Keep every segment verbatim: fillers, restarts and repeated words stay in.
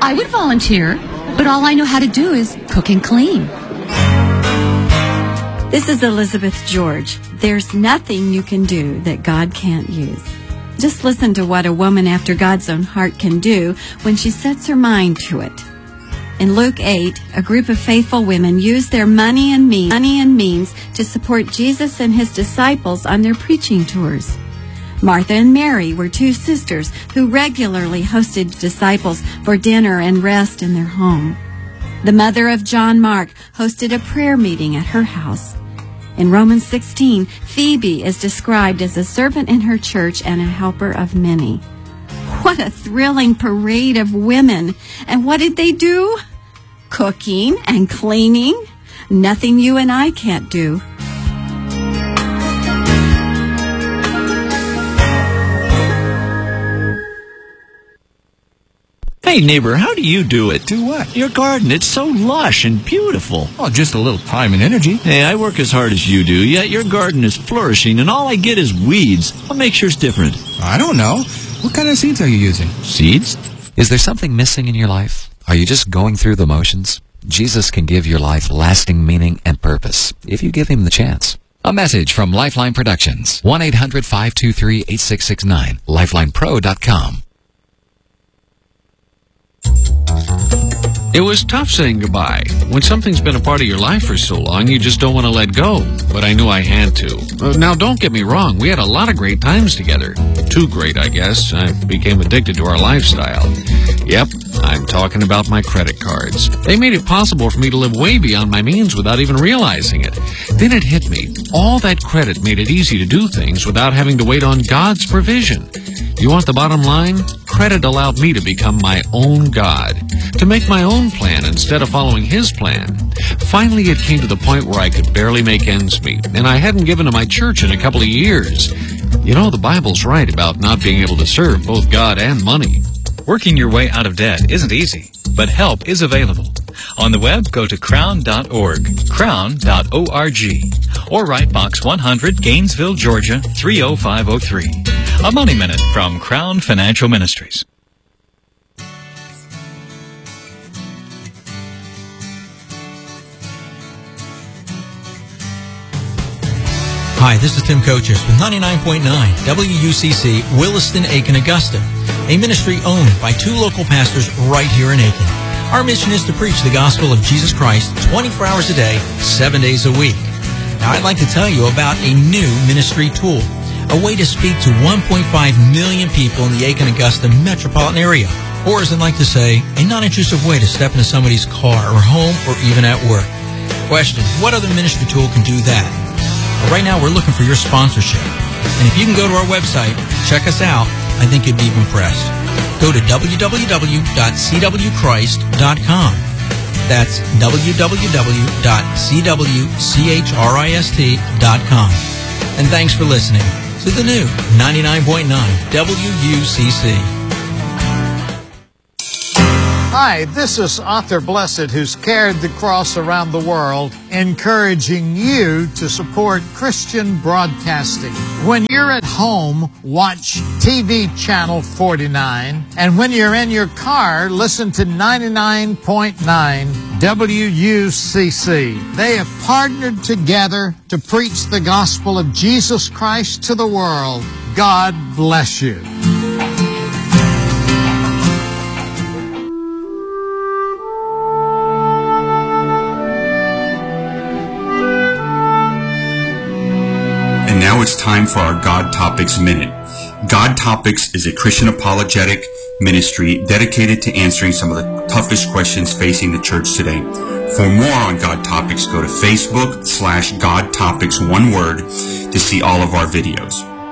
I would volunteer, but all I know how to do is cook and clean. This is Elizabeth George. There's nothing you can do that God can't use. Just listen to what a woman after God's own heart can do when she sets her mind to it. In Luke eight, a group of faithful women used their money and means, money and means to support Jesus and his disciples on their preaching tours. Martha and Mary were two sisters who regularly hosted disciples for dinner and rest in their home. The mother of John Mark hosted a prayer meeting at her house. In Romans sixteen, Phoebe is described as a servant in her church and a helper of many. What a thrilling parade of women. And what did they do? Cooking and cleaning. Nothing you and I can't do. Hey, neighbor, how do you do it? Do what? Your garden. It's so lush and beautiful. Oh, just a little time and energy. Hey, I work as hard as you do, yet your garden is flourishing, and all I get is weeds. What makes yours different? I don't know. What kind of seeds are you using? Seeds? Is there something missing in your life? Are you just going through the motions? Jesus can give your life lasting meaning and purpose if you give him the chance. A message from Lifeline Productions. one eight hundred five two three eight six six nine. lifeline pro dot com. It was tough saying goodbye. When something's been a part of your life for so long, you just don't want to let go. But I knew I had to. Uh, now, don't get me wrong. We had a lot of great times together. Too great, I guess. I became addicted to our lifestyle. Yep, I'm talking about my credit cards. They made it possible for me to live way beyond my means without even realizing it. Then it hit me. All that credit made it easy to do things without having to wait on God's provision. You want the bottom line? Credit allowed me to become my own God, to make my own plan instead of following his plan. Finally, it came to the point where I could barely make ends meet, and I hadn't given to my church in a couple of years. You know, the Bible's right about not being able to serve both God and money. Working your way out of debt isn't easy, but help is available. On the web, go to crown dot org, crown dot org, or write Box one hundred, Gainesville, Georgia, three oh five oh three. A Money Minute from Crown Financial Ministries. Hi, this is Tim Coaches with ninety-nine point nine W U C C Williston, Aiken, Augusta, a ministry owned by two local pastors right here in Aiken. Our mission is to preach the gospel of Jesus Christ twenty-four hours a day, seven days a week. Now, I'd like to tell you about a new ministry tool, a way to speak to one point five million people in the Aiken-Augusta metropolitan area, or as I'd like to say, a non-intrusive way to step into somebody's car or home or even at work. Question, what other ministry tool can do that? Well, right now, we're looking for your sponsorship. And if you can go to our website, check us out, I think you'd be impressed. Go to w w w dot c w christ dot com. That's w w w dot c w christ dot com. And thanks for listening to the new ninety-nine point nine W U C C. Hi, this is Arthur Blessed, who's carried the cross around the world, encouraging you to support Christian broadcasting. When you're at home, watch T V Channel forty-nine, and when you're in your car, listen to ninety-nine point nine W U C C. They have partnered together to preach the gospel of Jesus Christ to the world. God bless you. Now it's time for our God Topics Minute. God Topics is a Christian apologetic ministry dedicated to answering some of the toughest questions facing the church today. For more on God Topics, go to Facebook slash God Topics, one word, to see all of our videos.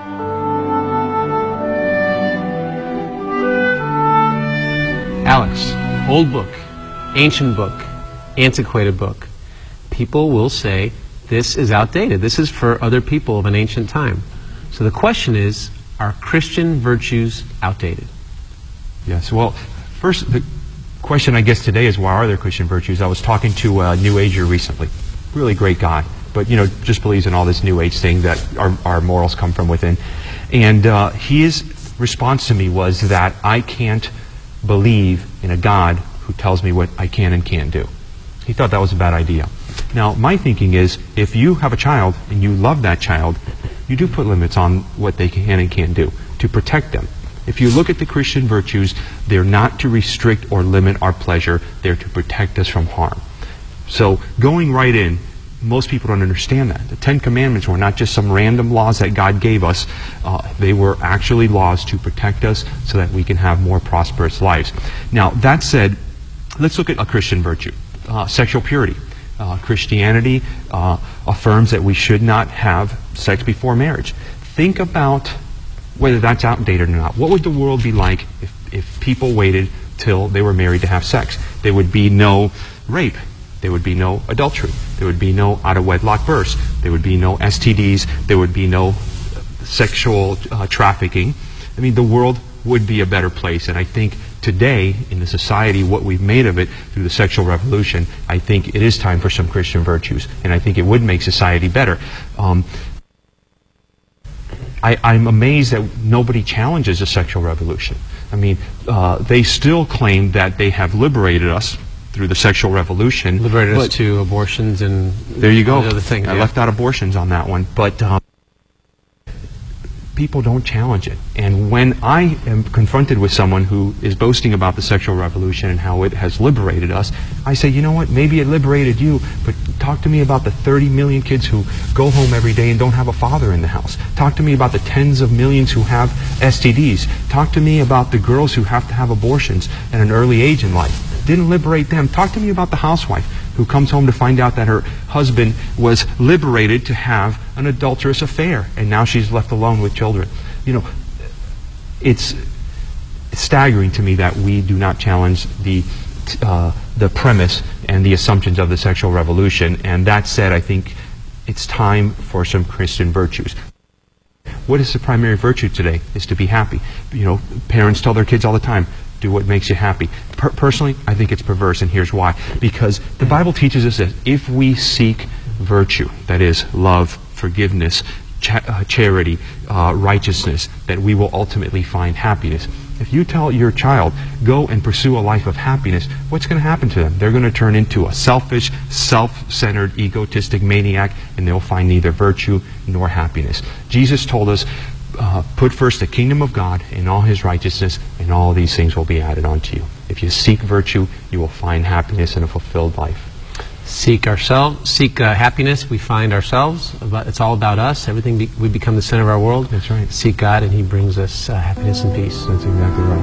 Alex, old book, ancient book, antiquated book. People will say, this is outdated. This is for other people of an ancient time. So the question is, are Christian virtues outdated? Yes. Well, first, the question I guess today is, why are there Christian virtues? I was talking to a New Ager recently. Really great guy. But, you know, just believes in all this New Age thing that our, our morals come from within. And uh, his response to me was that I can't believe in a God who tells me what I can and can't do. He thought that was a bad idea. Now, my thinking is, if you have a child and you love that child, you do put limits on what they can and can't do to protect them. If you look at the Christian virtues, they're not to restrict or limit our pleasure. They're to protect us from harm. So going right in, most people don't understand that. The Ten Commandments were not just some random laws that God gave us. Uh, they were actually laws to protect us so that we can have more prosperous lives. Now, that said, let's look at a Christian virtue. Uh, sexual purity. Uh, Christianity uh, affirms that we should not have sex before marriage. Think about whether that's outdated or not. What would the world be like if, if people waited till they were married to have sex? There would be no rape. There would be no adultery. There would be no out-of-wedlock births. There would be no S T Ds. There would be no sexual uh, trafficking. I mean, the world would be a better place. And I think today, in the society, what we've made of it through the sexual revolution, I think it is time for some Christian virtues. And I think it would make society better. Um, I, I'm amazed that nobody challenges the sexual revolution. I mean, uh, they still claim that they have liberated us through the sexual revolution. Liberated us to abortions and there you go. Other things, I yeah. left out abortions on that one. But um, people don't challenge it. And when I am confronted with someone who is boasting about the sexual revolution and how it has liberated us, I say, you know what, maybe it liberated you, but talk to me about the thirty million kids who go home every day and don't have a father in the house. Talk to me about the tens of millions who have S T Ds. Talk to me about the girls who have to have abortions at an early age in life. Didn't liberate them. Talk to me about the housewife who comes home to find out that her husband was liberated to have an adulterous affair, and now she's left alone with children. You know, it's staggering to me that we do not challenge the uh, the premise and the assumptions of the sexual revolution. And that said, I think it's time for some Christian virtues. What is the primary virtue today? Is to be happy. You know, parents tell their kids all the time, do what makes you happy. Per- personally, I think it's perverse, and here's why. Because the Bible teaches us that if we seek virtue, that is, love, forgiveness, cha- uh, charity, uh, righteousness, that we will ultimately find happiness. If you tell your child, go and pursue a life of happiness, what's going to happen to them? They're going to turn into a selfish, self-centered, egotistic maniac, and they'll find neither virtue nor happiness. Jesus told us, Uh, put first the kingdom of God and all His righteousness, and all these things will be added unto you. If you seek virtue, you will find happiness and a fulfilled life. Seek ourselves, seek uh, happiness. We find ourselves. It's all about us. Everything be, we become the center of our world. That's right. Seek God, and He brings us uh, happiness and peace. That's exactly right.